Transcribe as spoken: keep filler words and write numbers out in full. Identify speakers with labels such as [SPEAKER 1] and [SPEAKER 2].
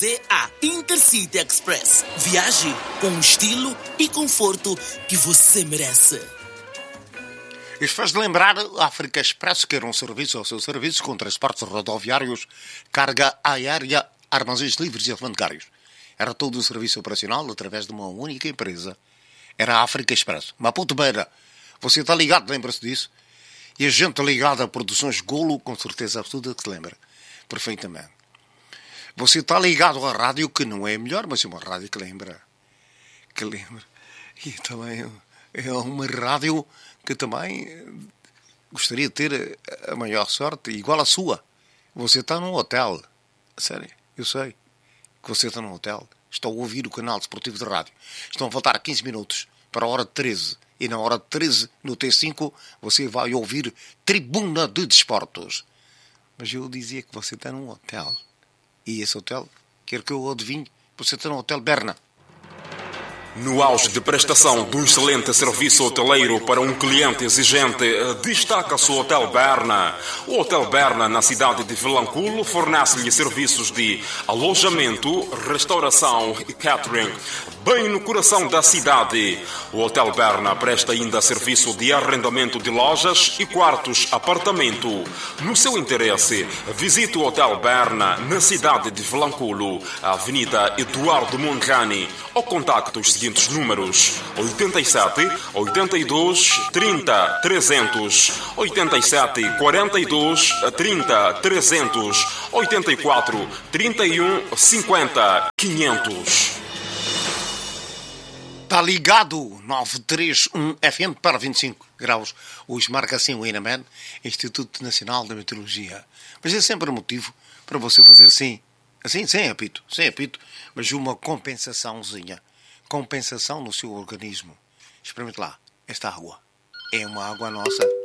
[SPEAKER 1] D A Intercity Express. Viaje com o estilo e conforto que você merece.
[SPEAKER 2] Isto faz de lembrar a África Express, que era um serviço ao seu serviço com transportes rodoviários, carga aérea, armazéns livres e alfandegários. Era todo o serviço operacional através de uma única empresa. Era a África Express. Maputo Beira. Você está ligado, lembra-se disso? E a gente ligada a Produções Golo, com certeza absoluta que se lembra. Perfeitamente. Você está ligado à rádio, que não é a melhor, mas é uma rádio que lembra. Que lembra. E também é uma rádio que também gostaria de ter a maior sorte, igual à sua. Você está num hotel. Sério, eu sei que você está num hotel. Estão a ouvir o canal desportivo de rádio. Estão a faltar quinze minutos para a hora treze. E na hora treze, no T cinco, você vai ouvir Tribuna de Desportos. Mas eu dizia que você está num hotel. E esse hotel, quer que eu adivinhe, você está num Hotel Berna.
[SPEAKER 3] No auge de prestação de um excelente serviço hoteleiro para um cliente exigente, destaca-se o Hotel Berna. O Hotel Berna, na cidade de Vilanculo, fornece-lhe serviços de alojamento, restauração e catering, bem no coração da cidade. O Hotel Berna presta ainda serviço de arrendamento de lojas e quartos apartamento. No seu interesse, visite o Hotel Berna, na cidade de Vilanculo, a Avenida Eduardo Mondlane, ou contacte os seguintes números: oitenta e sete, oitenta e dois, trinta, trezentos, oitenta e sete, quarenta e dois, trinta, trezentos, oitenta e quatro, trinta e um, cinquenta, quinhentos.
[SPEAKER 2] Está ligado nove três um F M para vinte e cinco graus. Hoje marca assim o INAMED, Instituto Nacional da Meteorologia. Mas é sempre motivo para você fazer assim, assim, sem apito, sem apito, mas uma compensaçãozinha. Compensação no seu organismo. Experimente lá. Esta água é uma água nossa.